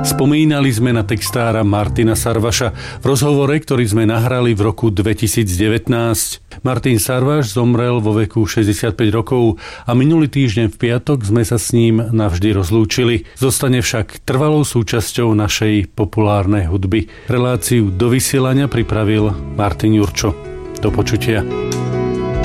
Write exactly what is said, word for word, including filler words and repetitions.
Spomínali sme na textára Martina Sarvaša v rozhovore, ktorý sme nahrali v roku dvetisícdevätnásť. Martin Sarvaš zomrel vo veku šesťdesiatpäť rokov a minulý týždeň v piatok sme sa s ním navždy rozlúčili. Zostane však trvalou súčasťou našej populárnej hudby. Reláciu do vysielania pripravil Martin Jurčo. Do počutia.